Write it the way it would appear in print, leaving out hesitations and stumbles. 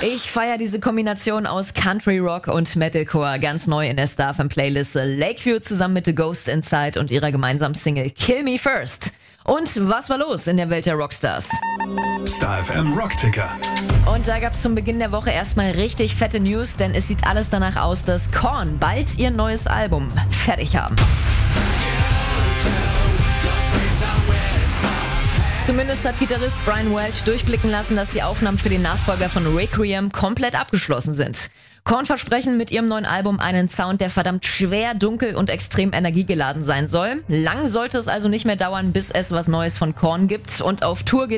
Ich feiere diese Kombination aus Country Rock und Metalcore. Ganz neu in der StarFM-Playliste Lakeview zusammen mit The Ghost Inside und ihrer gemeinsamen Single Kill Me First. Und was war los in der Welt der Rockstars? StarFM Rockticker. Und da gab es zum Beginn der Woche erstmal richtig fette News, denn es sieht alles danach aus, dass Korn bald ihr neues Album fertig haben. Zumindest hat Gitarrist Brian Welch durchblicken lassen, dass die Aufnahmen für den Nachfolger von Requiem komplett abgeschlossen sind. Korn versprechen mit ihrem neuen Album einen Sound, der verdammt schwer, dunkel und extrem energiegeladen sein soll. Lang sollte es also nicht mehr dauern, bis es was Neues von Korn gibt. Und auf Tour geht